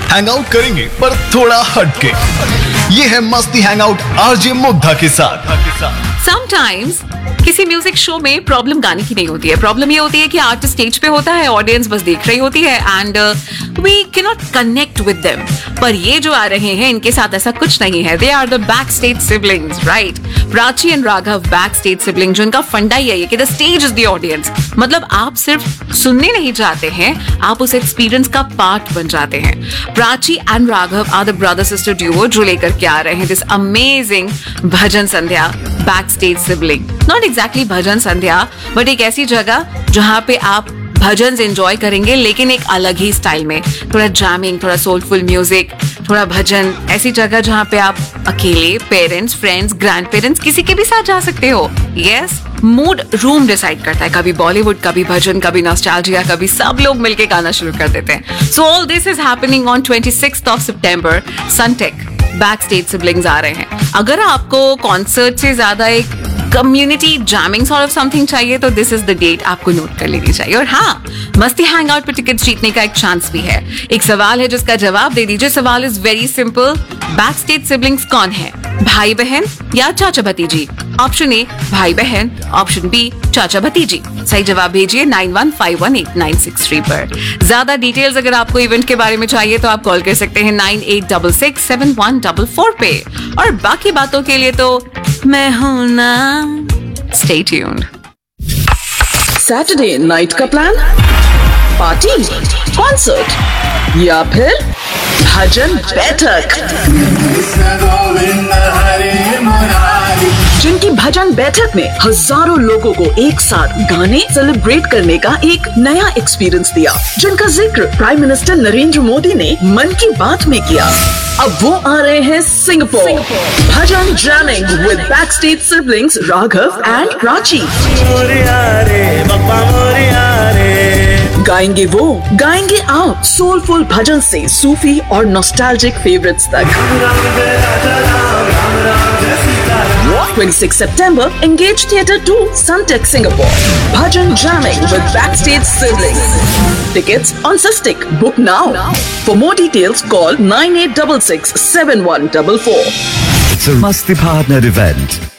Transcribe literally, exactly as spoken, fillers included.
Hang out करेंगे पर थोड़ा हटके। ये है मस्ती हैंग आउट आरजे मुग्धा के साथ। समटाइम्स किसी म्यूजिक शो में प्रॉब्लम गाने की नहीं होती है, प्रॉब्लम ये होती है कि आर्टिस्ट स्टेज पे होता है, ऑडियंस बस देख रही होती है and we can not connect with them. पर ये जो आ रहे हैं इनके साथ ऐसा कुछ नहीं है। They are the back stage siblings, right? Prachi and Raghav back stage sibling, जो इनका फंडा ही है कि the stage is the audience. मतलब आप सिर्फ सुनने नहीं जाते हैं, आप उस एक्सपीरियंस का पार्ट बन जाते हैं। Prachi and Raghav are the brother sister duo जो लेकर के आ रहे हैं this amazing bhajan Sandhya back stage sibling. Not exactly bhajan Sandhya, but एक ऐसी जगह जहां पे आप भजन एंजॉय करेंगे लेकिन एक अलग ही स्टाइल में, थोड़ा जैमिंग, थोड़ा सोलफुल म्यूजिक, थोड़ा भजन। ऐसी जगह जहां पे आप अकेले, पेरेंट्स, फ्रेंड्स, ग्रैंड पेरेंट्स, किसी के भी साथ जा सकते हो। यस, मूड रूम डिसाइड करता है, कभी बॉलीवुड, कभी भजन, कभी नॉस्टैल्जिया, कभी सब लोग मिलके गाना शुरू कर देते हैं। So all this is happening on twenty sixth of September. Sunteck back stage siblings आ रहे हैं। अगर आपको कॉन्सर्ट से ज्यादा एक community jamming sort of something चाहिए तो दिस इज द डेट आपको नोट कर लेनी चाहिए। और हाँ, मस्ती हैंग आउट पर टिकट जीतने का एक चांस भी है। एक सवाल है जिसका जवाब दे दीजिए। सवाल is very simple, back stage siblings कौन है, भाई बहन या चाचा भतीजी? ऑप्शन ए भाई बहन, ऑप्शन बी चाचा भतीजी। सही जवाब भेजिए nine one five one eight nine six three पर। ज्यादा डिटेल्स अगर आपको इवेंट के बारे में चाहिए तो आप कॉल कर सकते हैं nine eight six six seven one four four पे। और बाकी बातों के लिए तो मैं हूं ना। Stay tuned. सैटरडे नाइट का प्लान, पार्टी, कॉन्सर्ट या फिर भजन बैठक। जिनकी भजन बैठक में हजारों लोगों को एक साथ गाने सेलिब्रेट करने का एक नया एक्सपीरियंस दिया, जिनका जिक्र प्राइम मिनिस्टर नरेंद्र मोदी ने मन की बात में किया। अब वो आ रहे हैं Singapore. Bhajan jamming with back stage siblings Raghav and Prachi. गाएंगे वो, गाएंगे आप, सोलफुल भजन से सूफी और नॉस्टैल्जिक फेवरेट्स तक। twenty-sixth September, Engage Theatre two, Sunteck, Singapore. Bhajan jamming with backstage siblings. Tickets on Sustic. Book now. For more details, call nine eight six six seven one four four. It's a Masti Partner event.